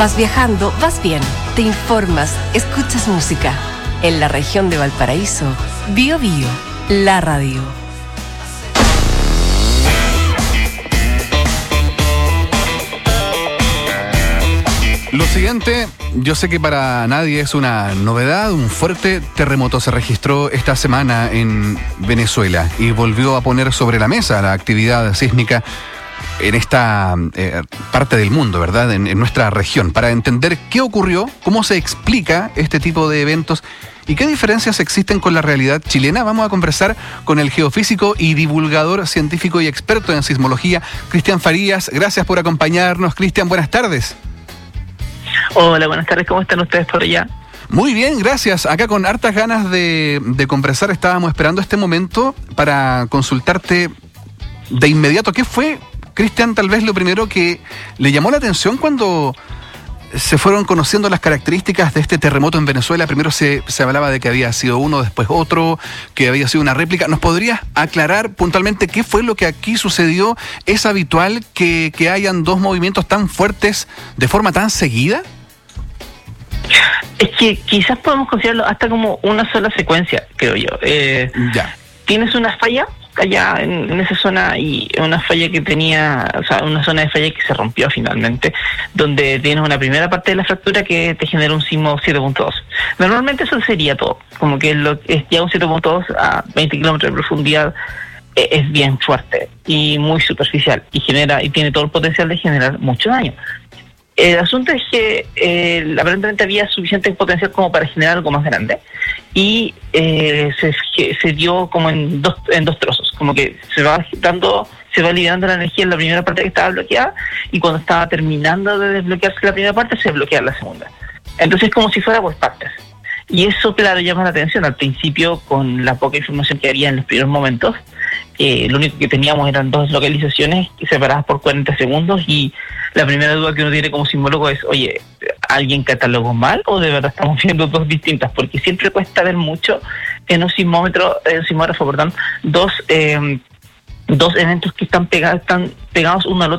Vas viajando, vas bien, te informas, escuchas música. En la región de Valparaíso, Bío Bío, la radio. Lo siguiente, yo sé que para nadie es una novedad, un fuerte terremoto se registró esta semana en Venezuela y volvió a poner sobre la mesa la actividad sísmica en esta parte del mundo, ¿verdad? En nuestra región. Para entender qué ocurrió, cómo se explica este tipo de eventos y qué diferencias existen con la realidad chilena, vamos a conversar con el geofísico y divulgador científico y experto en sismología, Cristian Farías. Gracias por acompañarnos, Cristian. Buenas tardes. Hola, buenas tardes. ¿Cómo están ustedes por allá? Muy bien, gracias. Acá con hartas ganas de conversar. Estábamos esperando este momento para consultarte de inmediato. ¿Qué fue, Cristian, tal vez lo primero que le llamó la atención cuando se fueron conociendo las características de este terremoto en Venezuela? Primero se hablaba de que había sido uno, después otro, que había sido una réplica. ¿Nos podrías aclarar puntualmente qué fue lo que aquí sucedió? ¿Es habitual que hayan dos movimientos tan fuertes de forma tan seguida? Es que quizás podemos considerarlo hasta como una sola secuencia, creo yo. Ya. Tienes una falla allá en esa zona y una falla que tenía, o sea, una zona de falla que se rompió finalmente, donde tienes una primera parte de la fractura que te genera un sismo 7.2. Normalmente eso sería todo, como que es ya un 7.2 a 20 kilómetros de profundidad. Es bien fuerte y muy superficial y tiene todo el potencial de generar mucho daño. El asunto es que aparentemente había suficiente potencial como para generar algo más grande y se dio como en dos trozos, como que se va liberando la energía en la primera parte que estaba bloqueada y cuando estaba terminando de desbloquearse la primera parte se bloquea la segunda. Entonces es como si fuera por partes. Y eso, claro, llama la atención. Al principio, con la poca información que había en los primeros momentos, lo único que teníamos eran dos localizaciones separadas por 40 segundos y la primera duda que uno tiene como sismólogo es, oye, ¿alguien catalogó mal o de verdad estamos viendo dos distintas? Porque siempre cuesta ver mucho en un sismógrafo, dos eventos que están pegados uno al otro